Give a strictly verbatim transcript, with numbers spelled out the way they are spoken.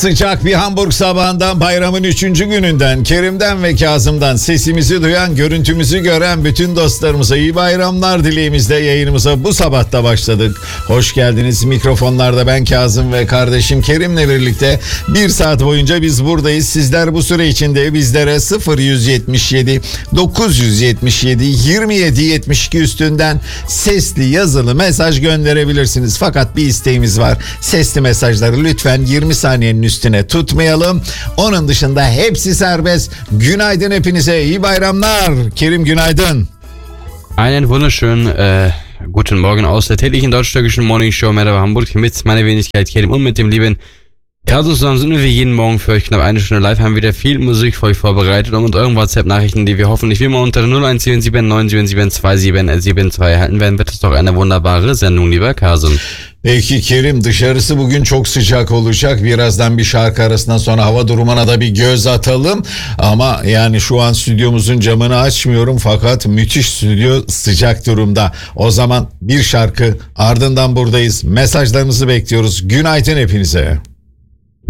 Sıcak bir Hamburg sabahından, bayramın üçüncü gününden, Kerim'den ve Kazım'dan sesimizi duyan, görüntümüzü gören bütün dostlarımıza iyi bayramlar dileğimizle yayınımıza bu sabahta başladık. Hoş geldiniz. Mikrofonlarda ben Kazım ve kardeşim Kerim'le birlikte bir saat boyunca biz buradayız. Sizler bu süre içinde bizlere sıfır yüz yetmiş yedi dokuz yüz yetmiş yedi yirmi yedi yetmiş iki üstünden sesli yazılı mesaj gönderebilirsiniz. Fakat bir isteğimiz var. Sesli mesajları lütfen yirmi saniyenin üstüne tutmayalım. Onun dışında hepsi serbest. Günaydın hepinize. İyi bayramlar. Kerim günaydın. Einen wunderschönen äh, guten Morgen aus der täglichen deutsch-türkischen Morning Show Merhaba Hamburg mit meiner Wenigkeit Kerim und mit dem lieben Kasus. Zusammen sind wir jeden Morgen für euch knapp eine Stunde live, haben wieder viel Musik für euch vorbereitet und mit euren WhatsApp-Nachrichten, die wir hoffentlich wie immer unter null eins sieben sieben neun sieben sieben zwei sieben sieben zwei erhalten werden, wird es doch eine wunderbare Sendung, lieber Kasun. Peki Kerim, dışarısı bugün çok sıcak olacak. Birazdan bir şarkı arasından sonra hava durumuna da bir göz atalım. Ama yani şu an stüdyomuzun camını açmıyorum fakat müthiş stüdyo sıcak durumda. O zaman bir şarkı ardından buradayız. Mesajlarınızı bekliyoruz. Günaydın hepinize.